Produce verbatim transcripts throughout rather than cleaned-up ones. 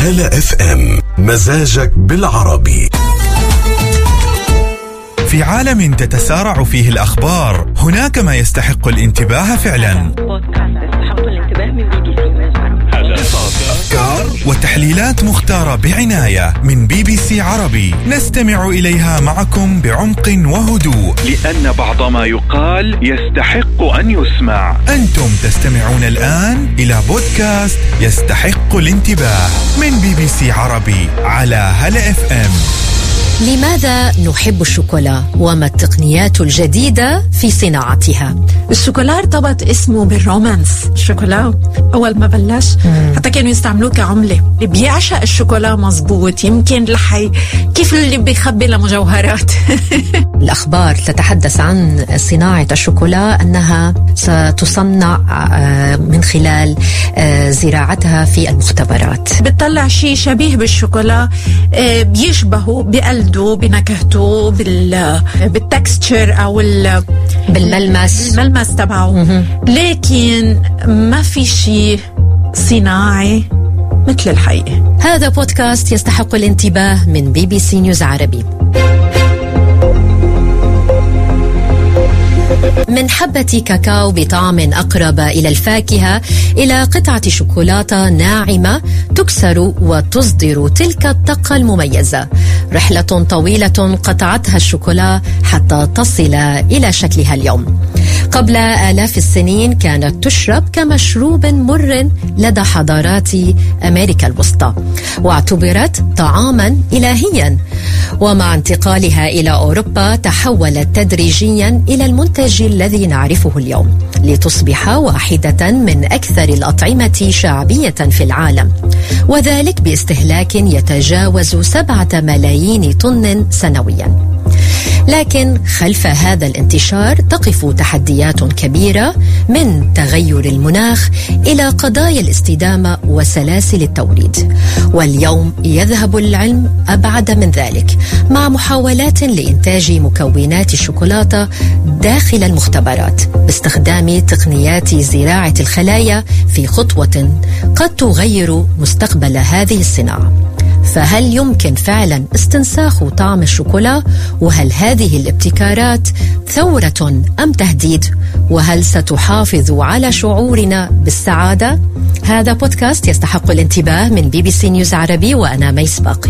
هلا اف ام، مزاجك بالعربي. في عالم تتسارع فيه الأخبار هناك ما يستحق الانتباه فعلا. أفكار وتحليلات مختارة بعناية من بي بي سي عربي نستمع إليها معكم بعمق وهدوء، لأن بعض ما يقال يستحق أن يسمع. أنتم تستمعون الآن إلى بودكاست يستحق الانتباه من بي بي سي عربي على هلا اف ام. لماذا نحب الشوكولا وما التقنيات الجديدة في صناعتها؟ الشوكولا ارتبط اسمه بالرومانس. الشوكولا أول ما بلش حتى كانوا يستعملوه كعملة. اللي بيعشق الشوكولا مزبوط يمكن لحي كيف اللي بيخبي لمجوهرات. الأخبار تتحدث عن صناعة الشوكولا أنها ستصنع من خلال زراعتها في المختبرات. بتطلع شيء شبيه بالشوكولا، بيشبهه بقلبه بنكهته بال بالتكستشر او بالملمس الملمس تبعه، لكن ما في شيء صناعي مثل الحقيقة. هذا بودكاست يستحق الانتباه من بي بي سي نيوز عربي. من حبة كاكاو بطعم أقرب إلى الفاكهة إلى قطعة شوكولاتة ناعمة تكسر وتصدر تلك الطاقة المميزة، رحلة طويلة قطعتها الشوكولا حتى تصل إلى شكلها اليوم. قبل آلاف السنين كانت تشرب كمشروب مر لدى حضارات أمريكا الوسطى، واعتبرت طعاما إلهيا، ومع انتقالها إلى أوروبا تحولت تدريجيا إلى المنتج الذي نعرفه اليوم، لتصبح واحدة من أكثر الأطعمة شعبية في العالم، وذلك باستهلاك يتجاوز سبعة ملايين طن سنويا. لكن خلف هذا الانتشار تقف تحديات كبيرة، من تغير المناخ إلى قضايا الاستدامة وسلاسل التوريد. واليوم يذهب العلم أبعد من ذلك، مع محاولات لإنتاج مكونات الشوكولاتة داخل المختبرات باستخدام تقنيات زراعة الخلايا، في خطوة قد تغير مستقبل هذه الصناعة. فهل يمكن فعلا استنساخ طعم الشوكولا؟ وهل هذه الابتكارات ثورة أم تهديد؟ وهل ستحافظ على شعورنا بالسعادة؟ هذا بودكاست يستحق الانتباه من بي بي سي نيوز عربي، وأنا ميس باقي.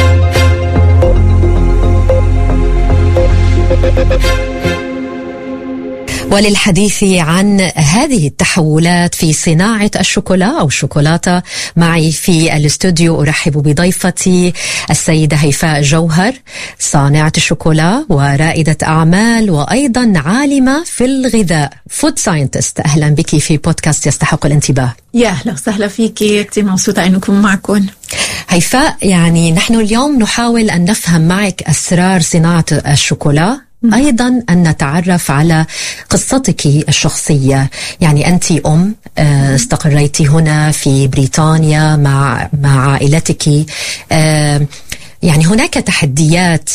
وللحديث عن هذه التحولات في صناعة الشوكولا أو الشوكولاتة، معي في الاستوديو أرحب بضيفتي السيدة هيفاء جوهر، صانعة الشوكولا ورائدة أعمال وأيضا عالمة في الغذاء، فود ساينتست. أهلا بك في بودكاست يستحق الانتباه. يا أهلا وسهلا فيكي، كتير مبسوطة أن أكون معكم. هيفاء، يعني نحن اليوم نحاول أن نفهم معك أسرار صناعة الشوكولا، أيضا أن نتعرف على قصتك الشخصية. يعني أنت أم، استقريتي هنا في بريطانيا مع مع عائلتك، يعني هناك تحديات،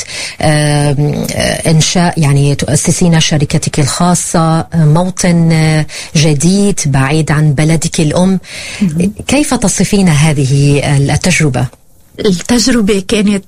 إنشاء يعني تؤسسين شركتك الخاصة، موطن جديد بعيد عن بلدك الأم. كيف تصفين هذه التجربة؟ التجربة كانت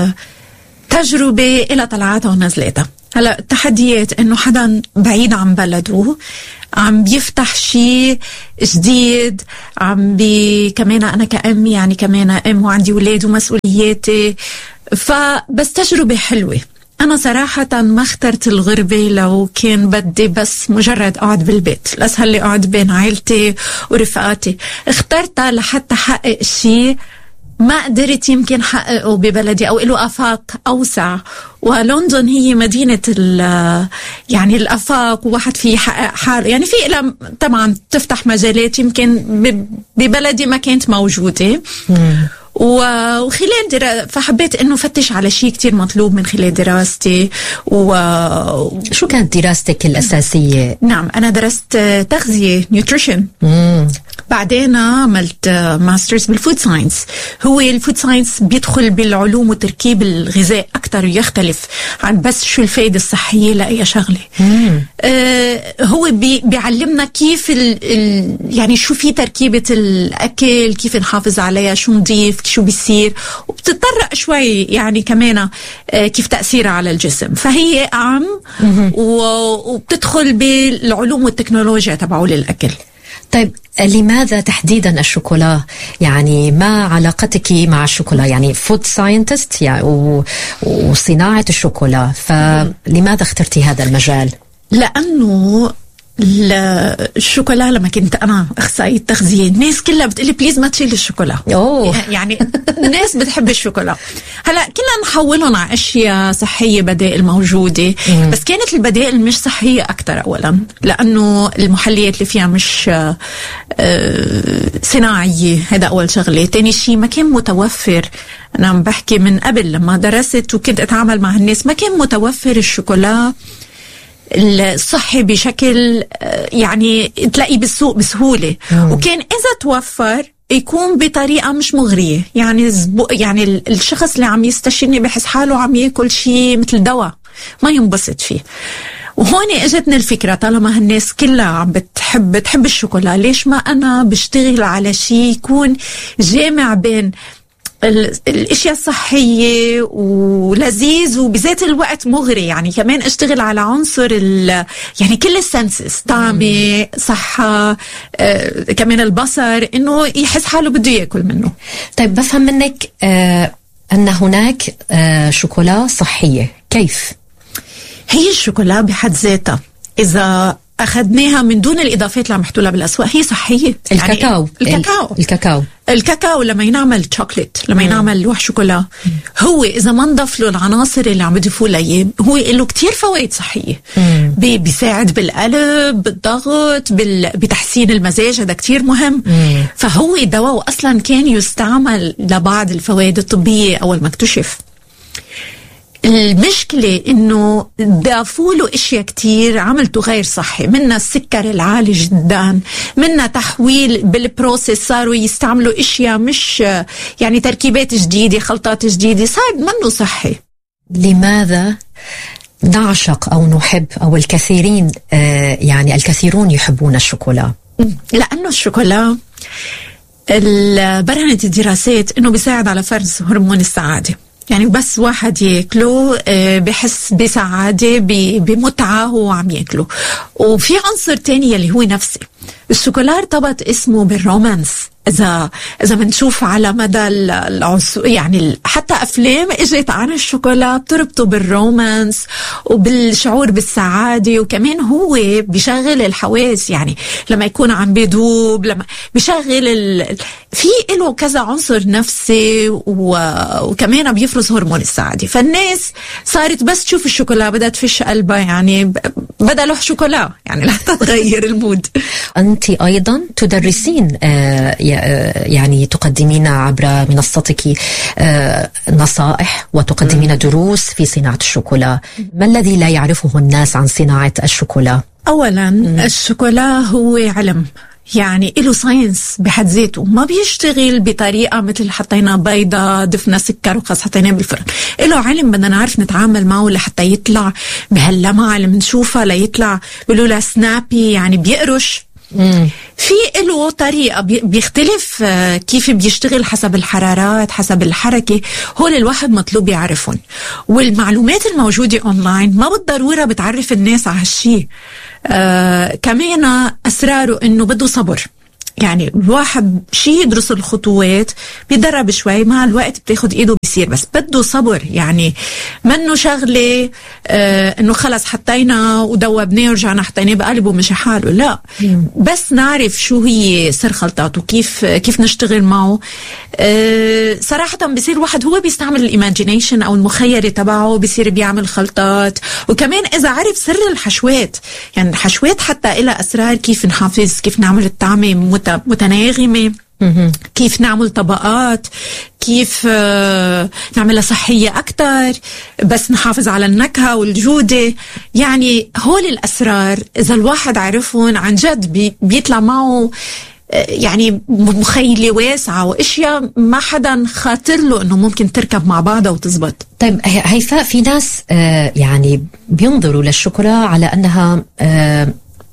تجربة إلى طلعاتها ونزلاتها. هلا التحديات إنه حدا بعيد عن بلده عم بيفتح شيء جديد، عم بي كمان أنا كأم يعني كمان أم وعندي ولاد ومسؤولياتي، فبس تجربة حلوة. أنا صراحة ما اخترت الغربة لو كان بدي بس مجرد أقعد بالبيت، الأسهل لي أقعد بين عائلتي ورفقاتي. اخترتها لحتى أحقق شيء ما قدرت يمكن حققه ببلدي أو له آفاق أوسع، ولندن هي مدينة يعني الآفاق، وواحد فيه يحقق حاله، يعني في إلى طبعا تفتح مجالات يمكن ببلدي ما كانت موجودة. وخلال درا... فحبيت انه فتش على شيء كتير مطلوب من خلال دراستي. و شو كانت دراستك الأساسية؟ نعم، أنا درست تغذية نيوتريشن، بعدين عملت ماسترز بالفود ساينس. هو الفود ساينس بيدخل بالعلوم وتركيب الغذاء أكتر، يختلف عن بس شو الفائدة الصحية لأي شغلة. آه هو بي بيعلمنا كيف ال ال يعني شو في تركيبة الأكل، كيف نحافظ عليها، شو نضيف عرفت شو بيصير، وبتتطرق شوي يعني كمان كيف تأثيرها على الجسم. فهي أعم وبتدخل بالعلوم والتكنولوجيا تبعه للأكل. طيب لماذا تحديدا الشوكولا؟ يعني ما علاقتك مع الشوكولا؟ يعني فود ساينتست يعني وصناعة الشوكولا، فلماذا اخترتي هذا المجال؟ لأنه الشوكولا لما كنت أنا أخصائية تغذية الناس كلها بتقلي بليز ما تشيل الشوكولا. أوه. يعني الناس بتحب الشوكولا. هلا كنا نحولهم على أشياء صحية بدائل موجودة، مم. بس كانت البدائل مش صحية أكتر. أولا لأنه المحليات اللي فيها مش آه صناعية، هذا أول شغلة. تاني شيء ما كان متوفر. أنا عم بحكي من قبل لما درست وكنت أتعامل مع الناس، ما كان متوفر الشوكولا الصحي بشكل يعني تلاقيه بالسوق بسهولة. مم. وكان إذا توفر يكون بطريقة مش مغرية. يعني يعني الشخص اللي عم يستشيرني بحس حاله عم يأكل شيء مثل دواء، ما ينبسط فيه. وهون اجتني الفكرة، طالما هالناس كلها عم بتحب بتحب الشوكولا، ليش ما أنا بشتغل على شيء يكون جامع بين الاشياء الصحيه ولذيذ وبذات الوقت مغري. يعني كمان اشتغل على عنصر يعني كل السنسز، طعمه، صحه، آه، كمان البصر، انه يحس حاله بده ياكل منه. طيب بفهم منك آه ان هناك آه شوكولا صحيه، كيف؟ هي الشوكولا بحد ذاتها اذا أخذناها من دون الإضافات اللي عم يحطولها بالأسواق هي صحية. الكاكاو يعني الكاكاو الكاكاو الكاكاو لما ينعمل شوكولات، لما ينعمل لوح شوكولا، هو إذا ما نضاف له العناصر اللي عم يضيفوا له هو له كتير فوائد صحية. بي بيساعد بالقلب، بالضغط، بال... بتحسين المزاج، هذا كتير مهم. مم. فهو دواء، وأصلا كان يستعمل لبعض الفوائد الطبية أول ما اكتشف. المشكلة إنه ضافوا له إشياء كتير عملته غير صحي، منها السكر العالي جدا، منها تحويل بالبروسيس، صاروا يستعملوا إشياء مش يعني تركيبات جديدة، خلطات جديدة، صار منه صحي. لماذا نعشق أو نحب أو الكثيرين آه يعني الكثيرون يحبون الشوكولا؟ لأنه الشوكولا برهنت الدراسات إنه بيساعد على فرز هرمون السعادة. يعني بس واحد ياكله بحس بسعادة، بمتعة هو عم ياكله. وفي عنصر تاني اللي هو نفسي. الشوكولا ارتبط اسمه بالرومانس. إذا إذا بنشوف على مدى العصور، يعني حتى أفلام إجت عن الشوكولا بتربطه بالرومانس وبالشعور بالسعادة، وكمان هو بيشغل الحواس. يعني لما يكون عم بيدوب، لما بيشغل ال... في له كذا عنصر نفسي و... وكمان بيفرز هرمون السعادة. فالناس صارت بس تشوف الشوكولا بدها تفش قلبها، يعني بدها لوح شوكولا يعني لحتى تغير المود. أنت أيضا تدرسين آه يعني تقدمين عبر منصتك نصائح وتقدمين دروس في صناعة الشوكولا. ما الذي لا يعرفه الناس عن صناعة الشوكولا؟ أولا الشوكولا هو علم، يعني له ساينس بحد ذاته، ما بيشتغل بطريقة مثل حطينا بيضة دفنا سكر وخاص حطيناه بالفرن. له علم بدنا نعرف نتعامل معه لحتى يطلع بهاللمعة اللي بنشوفها، ليطلع بيقولوا له سنابي يعني بيقرش. مم. في له طريقة بيختلف كيف بيشتغل حسب الحرارات، حسب الحركة. هول الواحد مطلوب يعرفهم، والمعلومات الموجودة أونلاين ما بالضرورة بتعرف الناس على هالشي. آه كمان أسراره إنه بده صبر. يعني الواحد شي يدرس الخطوات، بيدرب شوي، مع الوقت بتاخد ايده بيصير، بس بده صبر. يعني منه شغلة آه انه خلص حطينا ودوبناه ورجعنا حطيناه بقلب ومشي حاله، لا. مم. بس نعرف شو هي سر خلطاته، كيف كيف نشتغل معه. آه صراحة بيصير الواحد هو بيستعمل الايماجينيشن او المخيلة تبعه، بيصير بيعمل خلطات. وكمان اذا عرف سر الحشوات، يعني الحشوات حتى إلها اسرار، كيف نحافظ، كيف نعمل الطعمة متناغمة، كيف نعمل طبقات، كيف نعملها صحية أكتر بس نحافظ على النكهة والجودة. يعني هول الأسرار إذا الواحد عرفهم عن جد بيطلع معه يعني مخيلة واسعة وإشياء ما حدا خاطر له إنه ممكن تركب مع بعضها وتزبط. طيب هيفاء، في ناس يعني بينظروا للشوكولا على أنها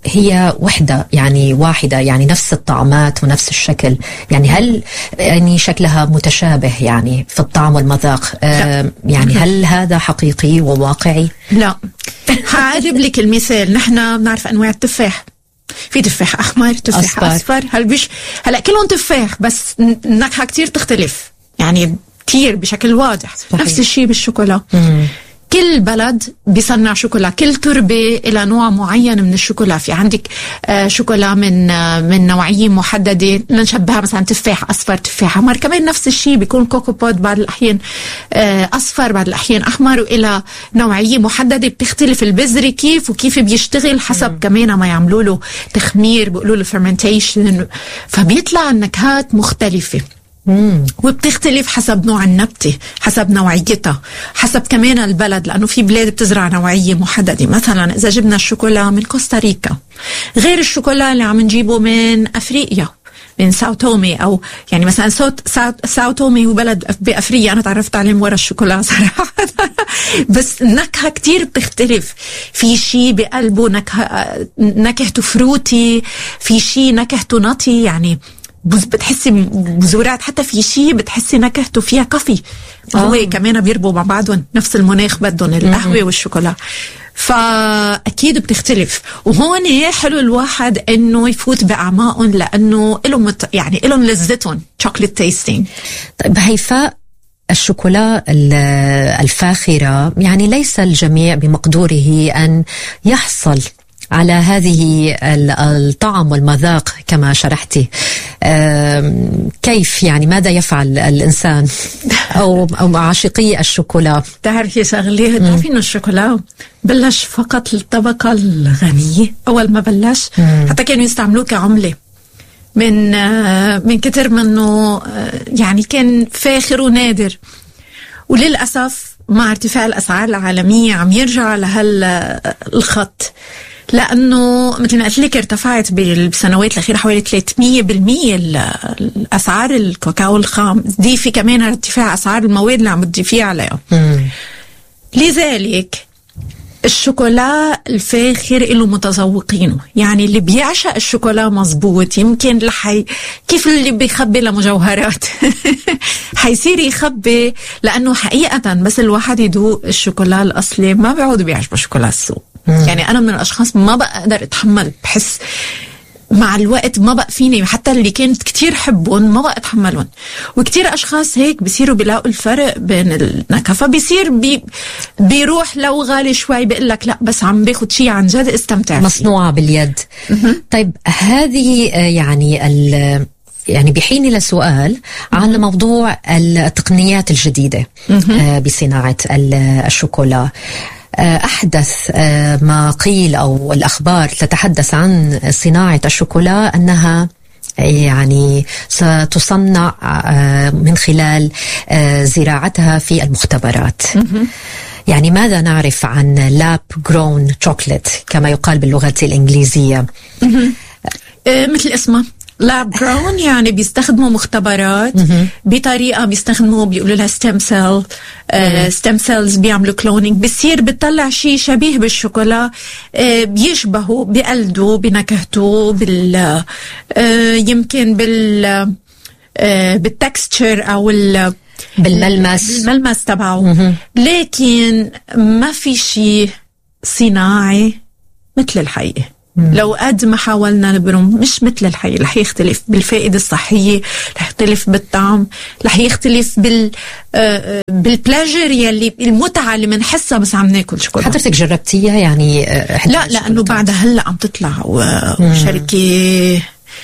هي وحدة يعني واحدة يعني نفس الطعمات ونفس الشكل، يعني هل يعني شكلها متشابه يعني في الطعم والمذاق؟ آه يعني هل هذا حقيقي وواقعي؟ لا. هعجب لك المثال، نحن بنعرف أنواع التفاح، في تفاح أحمر، تفاح أصفر, أصفر. هل بيش هلا كلهم تفاح بس النكهة كتير تختلف يعني كتير بشكل واضح. صحيح. نفس الشيء بالشوكولا. مم. كل بلد بيصنع شوكولا، كل تربة إلى نوع معين من الشوكولا. في عندك آه شوكولا من آه من نوعية محددة، لنشبهها مثلا تفاح أصفر تفاح أحمر. كمان نفس الشيء بيكون كوكو بود بعض الأحيان آه أصفر بعض الأحيان أحمر، وإلى نوعية محددة بتختلف البذر كيف وكيف بيشتغل حسب مم. كمان ما يعملوا له تخمير، بيقولوا له fermentation، فبيطلع النكهات مختلفة. مم. وبتختلف حسب نوع النبتة، حسب نوعيتها، حسب كمان البلد، لأنه في بلاد بتزرع نوعية محددة. مثلا إذا جبنا الشوكولا من كوستاريكا غير الشوكولا اللي عم نجيبه من أفريقيا، من ساو تومي، أو يعني مثلا ساوت ساو تومي هو بلد بأفريقيا أنا تعرفت عليه ورا الشوكولا صراحة. بس النكهة كتير بتختلف. في شي بقلبه نكهة نكهته فروتي، في شي نكهته نطي، يعني بتحسي بزورات، حتى في شيء بتحسي نكهته فيها كافي. هو آه. كمان بيربوا مع بعضهم نفس المناخ، بدهم القهوة والشوكولا، فأكيد بتختلف. وهون حلو الواحد إنه يفوت بأعماقهم، لأنه إلهم مت... يعني إلهم لذتهم chocolate tasting. طيب هيفاء، الشوكولا الفاخرة يعني ليس الجميع بمقدوره أن يحصل على هذه الطعم والمذاق كما شرحتي. كيف يعني ماذا يفعل الإنسان أو أو عاشقي الشوكولا؟ تعرفي شغلة، تعرفين الشوكولا بلش فقط للطبقة الغنية أول ما بلش. مم. حتى كانوا يستعملوه كعملة من من كتر منه يعني كان فاخر ونادر. وللأسف مع ارتفاع الأسعار العالمية عم يرجع لهالخط، لأنه مثل ما قلت لك ارتفعت بالسنوات الأخيرة حوالي ثلاثمية بالمية الأسعار الكاكاو الخام. دي في كمان ارتفاع أسعار المواد اللي عم تضيفيها عليها. لذلك الشوكولا الفاخر له متذوقينه، يعني اللي بيعشق الشوكولا مزبوط يمكن لحي كيف اللي بيخبي لمجوهرات حيصير يخبي، لأنه حقيقة بس الواحد يدوق الشوكولا الأصلي ما بيعود بيعجبه شوكولا السوق. يعني أنا من الأشخاص ما بقدر أتحمل، بحس مع الوقت ما بقى فيني، حتى اللي كنت كتير حبهم ما بقى أتحملهم. وكتير أشخاص هيك بيصيروا بيلاقوا الفرق بين النكهة، فبيصير بي بيروح لو غالي شوي بيقول لك لا بس عم باخد شيء عن جد استمتع مصنوعة باليد. طيب هذه يعني ال يعني بيحيني لسؤال عن موضوع التقنيات الجديدة بصناعة الشوكولا. أحدث ما قيل أو الأخبار تتحدث عن صناعة الشوكولا أنها يعني ستصنع من خلال زراعتها في المختبرات. يعني ماذا نعرف عن لاب جرون شوكولات كما يقال باللغة الإنجليزية؟ مثل اسمه لاب جرون، يعني بيستخدموا مختبرات بطريقة بيستخدموا بيقولوا لها ستيم سيل ستيم سيلز، بيعملوا كلونينج، بيصير بيطلع شيء شبيه بالشوكولا، uh, بيشبهه بقلده بنكهته بال uh, يمكن بال uh, بالتكستشر أو ال بالملمس بالملمس تبعه، لكن ما في شيء صناعي مثل الحقيقة. لو قد ما حاولنا نبرم مش مثل الحي، رح يختلف بالفائدة الصحية، رح يختلف بالطعم، رح يختلف بال آه بالبلاجر يلي المتعة اللي منحسها بس عم ناكل شوكولا. حضرتك جربتيها يعني؟ لا لأنه بعدها هلا عم تطلع وشركة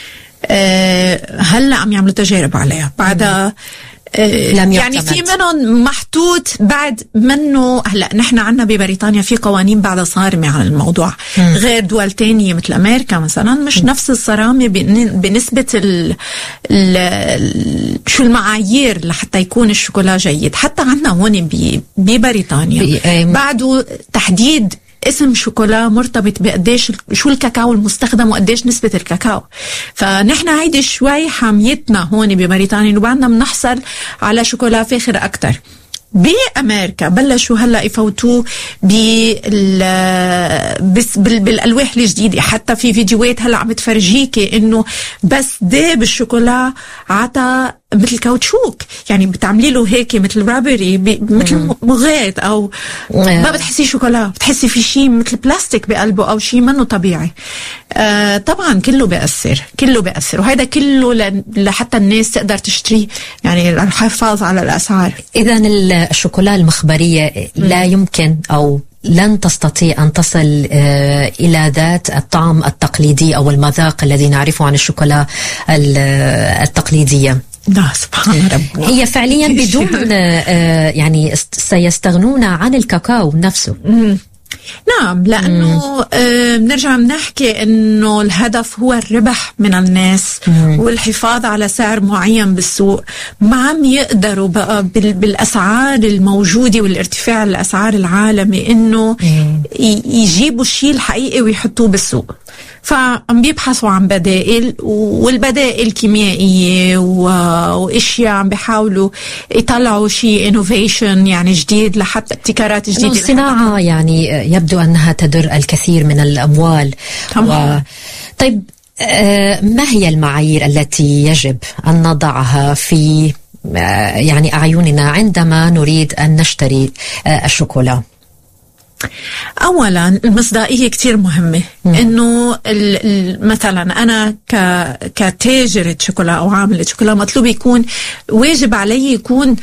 آه هلا عم يعملوا تجارب عليها بعدها. يعني في منهم محطوط بعد منه. هلا نحن عنا ببريطانيا في قوانين بعدها صارمة عن الموضوع، م. غير دول تانية مثل أمريكا مثلا مش م. نفس الصرامة بنسبة ال ال شو المعايير لحتى يكون الشوكولا جيد. حتى عنا هون ببريطانيا بعده تحديد اسم شوكولا مرتبط بقديش شو الكاكاو المستخدم وقديش نسبة الكاكاو. فنحن هيدي شوي حاميتنا هون ببريطانيا انه بعدنا بنحصل على شوكولا فاخر اكتر، بأمريكا بلشوا هلأ يفوتوا بالألواح الجديدة. حتى في فيديوهات هلأ عم بتفرجيكي إنه بس داب الشوكولا عطا مثل كاوتشوك، يعني بتعملي له هيك مثل رابري مثل مغات، أو ما بتحسي شوكولا، بتحسي في شيء مثل بلاستيك بقلبه أو شيء منه طبيعي. آه طبعا كله بيأثر، كله بيأثر، وهذا كله لحتى الناس تقدر تشتري، يعني الحفاظ على الأسعار. إذن الشوكولا المخبرية لا يمكن أو لن تستطيع أن تصل إلى ذات الطعم التقليدي أو المذاق الذي نعرفه عن الشوكولا التقليدية. لا سبحان ربنا، هي فعليا بدون يعني سيستغنون عن الكاكاو نفسه. نعم، لأنه آه بنرجع بنحكي إنه الهدف هو الربح من الناس مم. والحفاظ على سعر معين بالسوق. ما عم يقدروا بقى بالأسعار الموجودة والارتفاع الأسعار العالمي إنه مم. يجيبوا الشيء الحقيقي ويحطوه بالسوق، فعم بيبحثوا عن بدائل، والبدائل كيميائية واشياء عم بيحاولوا يطلعوا شيء انوفيشن يعني جديد لحتى ابتكارات جديدة. الصناعة يعني يبدو أنها تدر الكثير من الأموال. و... طيب آه ما هي المعايير التي يجب أن نضعها في آه يعني أعيننا عندما نريد أن نشتري آه الشوكولا؟ أولا المصداقية كتير مهمة. مم. إنه مثلا أنا ك كتاجرة شوكولا أو عاملة شوكولا مطلوب يكون واجب علي يكون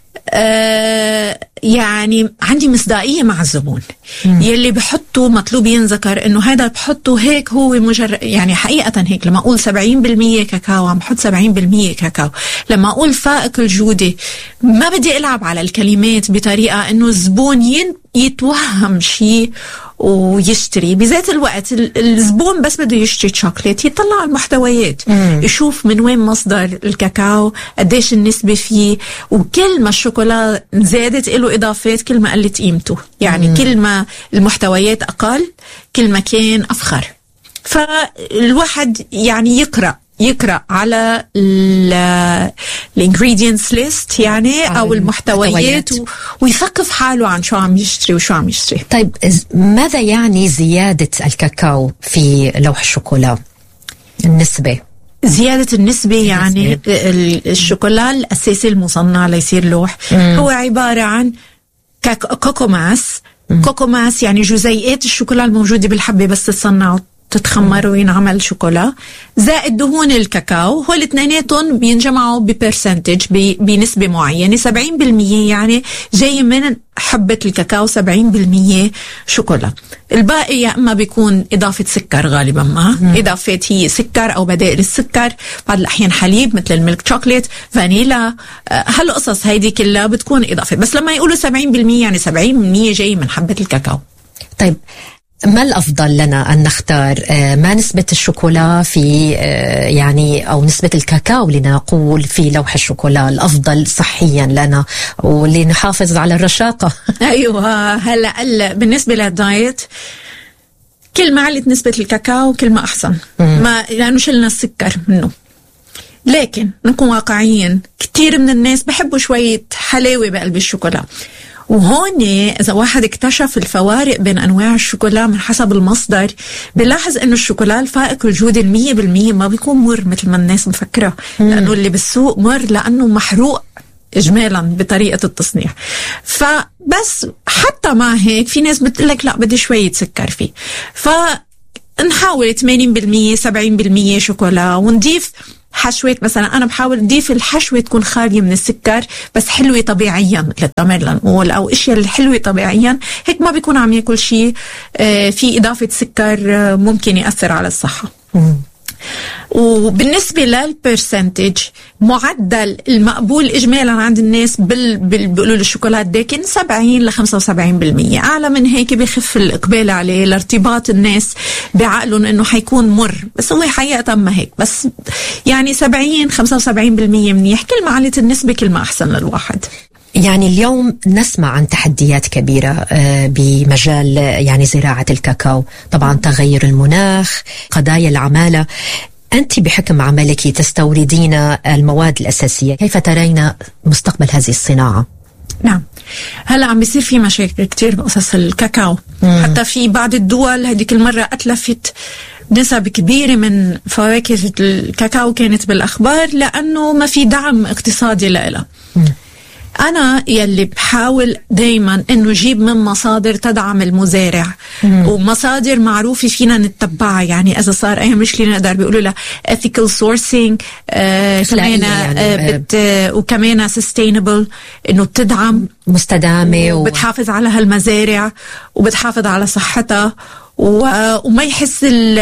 آه يعني عندي مصداقية مع الزبون. مم. يلي بحطه مطلوب ينذكر إنه هذا بحطه هيك هو مجرد، يعني حقيقة هيك. لما أقول سبعين بالمية كاكاو عم بحط سبعين بالمية كاكاو. لما أقول فائق الجودة ما بدي ألعب على الكلمات بطريقة إنه الزبون ين يتوهم شيء ويشتري. بذات الوقت الزبون بس بده يشتري شوكولات يطلع على المحتويات، مم. يشوف من وين مصدر الكاكاو، قديش النسبة فيه، وكل ما الشوكولا زادت له إضافات كل ما قلت قيمته. يعني مم. كل ما المحتويات أقل كل ما كان أفخر. فالواحد يعني يقرأ يقرأ على الانجريدينتس ليست يعني أو المحتويات ويثقف حاله عن شو عم يشتري وشو عم يشتري. طيب ماذا يعني زيادة الكاكاو في لوح الشوكولا؟ النسبة زيادة النسبة يعني الشوكولا الأساسي المصنع ليصير لوح مم. هو عبارة عن كوكوماس. مم. كوكوماس يعني جزيئات الشوكولا الموجودة بالحبة بس تتصنع تتخمر وينعمل شوكولا، زائد دهون الكاكاو. هو الاثنيناتهم بينجمعوا ببرسنتج بنسبة معينة. سبعين بالمية يعني جاي من حبة الكاكاو، سبعين بالمية شوكولا. الباقي يا اما بيكون اضافة سكر غالبا ما مم. اضافات هي سكر او بدائل السكر، بعض الاحيان حليب مثل الميلك شوكليت، فانيلا، هالقصص هيدي كلها بتكون اضافة. بس لما يقولوا سبعين بالمية يعني سبعين بالمية جاي من حبة الكاكاو. طيب ما الأفضل لنا أن نختار؟ ما نسبة الشوكولا في يعني أو نسبة الكاكاو لنقول في لوح الشوكولا الأفضل صحيا لنا ولنحافظ على الرشاقة؟ أيوة. هلا بالنسبة للدايت كل ما علت نسبة الكاكاو كل ما أحسن. مم. ما لأنه شلنا السكر منه. لكن نكون واقعيين، كتير من الناس بحبوا شوية حلاوة بقلب الشوكولا. وهون إذا واحد اكتشف الفوارق بين أنواع الشوكولا من حسب المصدر بلاحظ إنه الشوكولا الفائق الجودة المية بالمية ما بيكون مر مثل ما الناس مفكرة. لأنه اللي بالسوق مر لأنه محروق إجمالا بطريقة التصنيع. فبس حتى مع هيك في ناس بتقولك لا بدي شوية سكر فيه، فنحاول ثمانين بالمية سبعين بالمية شوكولا ونضيف حشوات. مثلا أنا بحاول أضيف الحشوة تكون خالية من السكر بس حلوة طبيعيا مثل التمر لنقول أو إشياء الحلوة طبيعيا، هيك ما بيكون عم يأكل شيء في إضافة سكر ممكن يأثر على الصحة. مم. وبالنسبة للبرسنتج معدل المقبول إجمالا عند الناس بال... بال... بيقولوا الشوكولات داكن سبعين لخمسة وسبعين بالمية. أعلى من هيك بيخف الإقبال عليه لارتباط الناس بعقلهم إنه حيكون مر، بس هو حقيقة ما هيك. بس يعني سبعين خمسة وسبعين بالمية منيح. كل ما علت النسبة كل ما أحسن للواحد. يعني اليوم نسمع عن تحديات كبيرة بمجال يعني زراعة الكاكاو، طبعا تغير المناخ، قضايا العمالة. أنت بحكم عملك تستوردين المواد الأساسية، كيف ترين مستقبل هذه الصناعة؟ نعم. هلا عم بيصير في مشاكل كتير بقصص الكاكاو. مم. حتى في بعض الدول هذيك المرة أتلفت نسب كبيرة من فواكه الكاكاو كانت بالأخبار لأنه ما في دعم اقتصادي لها. أنا يلي بحاول دايما إنه جيب من مصادر تدعم المزارع. مم. ومصادر معروفة فينا نتبعها، يعني إذا صار أي مشكلة نقدر بيقولوا لها ethical sourcing آه كمان يعني آه بت آه وكمان sustainable، إنه بتدعم مستدامة وبتحافظ على هالمزارع وبتحافظ على صحتها وما يحس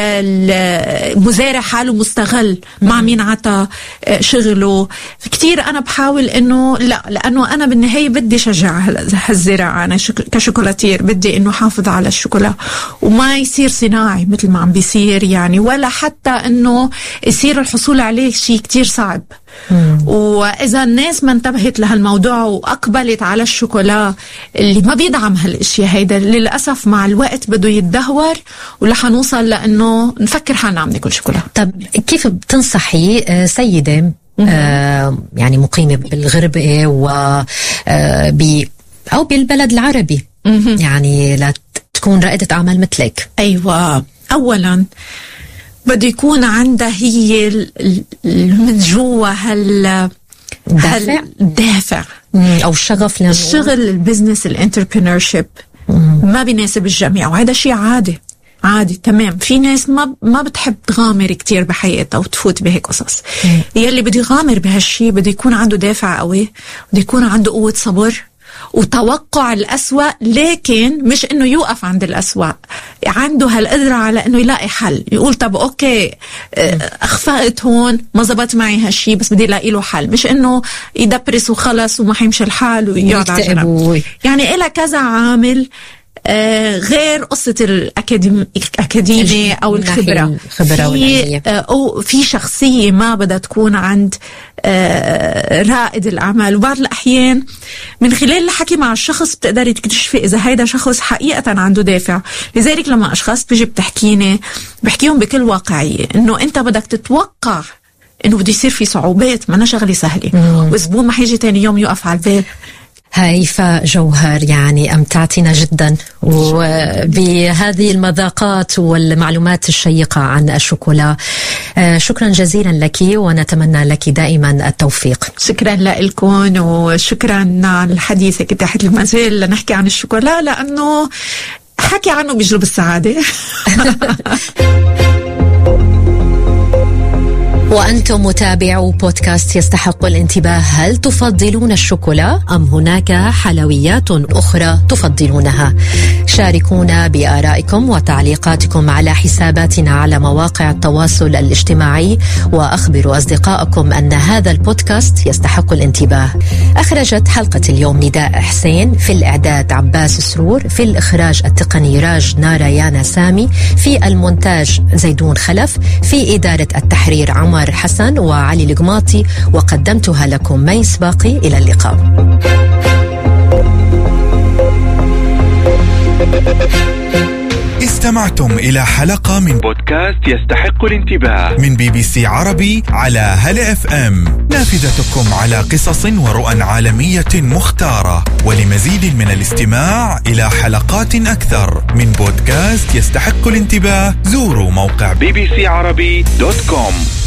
المزارع حاله مستغل مع مين عطى شغله. كتير أنا بحاول إنه لا، لأنه أنا بالنهاية بدي شجع هالزراعة، أنا كشوكولاتير بدي إنه حافظ على الشوكولا وما يصير صناعي مثل ما عم بيصير يعني، ولا حتى إنه يصير الحصول عليه شيء كتير صعب. مم. وإذا الناس ما انتبهت لهالموضوع وأقبلت على الشوكولا اللي ما بيدعم هالاشياء هيدا، للأسف مع الوقت بده يتدهور ورح نوصل لأنه نفكر حالنا عم ناكل شوكولا. طب كيف بتنصحي سيدة آه يعني مقيمة بالغربة و آه بي أو بالبلد العربي مم. يعني لا تكون رائدة أعمال مثلك؟ أيوة، أولا بده يكون عندها هي من جوا هال دافع دافع او الشغف، لانه الشغل البزنس الانتربرينورشيب ما بيناسب الجميع، وهذا شيء عادي عادي تمام. في ناس ما ما بتحب تغامر كتير بحياتها وتفوت بهيك قصص. يلي بده يغامر بهالشيء بده يكون عنده دافع قوي، بده يكون عنده قوة صبر وتوقع الأسوأ، لكن مش إنه يوقف عند الأسوأ، عنده هالقدرة على إنه يلاقي حل، يقول طب أوكي أخفقت هون ما زبط معي هالشي بس بدي لاقي له حل، مش إنه يدبرس وخلص وما حيمشي الحال ويقعد على جنب. يعني إلى كذا عامل آه غير قصة الأكاديمية أو الخبرة. في, آه أو في شخصية ما بدها تكون عند آه رائد الأعمال، وبعض الأحيان من خلال الحكي مع الشخص بتقدري تكتشفي إذا هيدا شخص حقيقة عنده دافع. لذلك لما أشخاص بيجي بتحكيني بحكيهم بكل واقعية إنه أنت بدك تتوقع إنه بده يصير في صعوبات، ما أنا شغلي سهلة وزبون ما حيجي تاني يوم يوقف على الباب. هيفاء جوهر، يعني أمتعتنا جدا وبهذه المذاقات والمعلومات الشيقة عن الشوكولا. شكرا جزيلا لك ونتمنى لك دائما التوفيق. شكرا لكم وشكرا على الحديث تحت المزال لنحكي عن الشوكولا، لأنه حكي عنه بيجلب السعادة. وأنتم متابعو بودكاست يستحق الانتباه، هل تفضلون الشوكولا أم هناك حلويات أخرى تفضلونها؟ شاركونا بآرائكم وتعليقاتكم على حساباتنا على مواقع التواصل الاجتماعي، وأخبروا أصدقائكم أن هذا البودكاست يستحق الانتباه. أخرجت حلقة اليوم نداء حسين، في الإعداد عباس سرور، في الإخراج التقني راج ناريانا سامي، في المونتاج زيدون خلف، في إدارة التحرير عمر حسن وعلي القماطي، وقدمتها لكم ميس باقي. إلى اللقاء. استمعتم إلى حلقة من بودكاست يستحق الانتباه من بي بي سي عربي على هلا اف ام، نافذتكم على قصص ورؤى عالمية مختارة. ولمزيد من الاستماع إلى حلقات أكثر من بودكاست يستحق الانتباه، زوروا موقع بي بي سي عربي دوت كوم.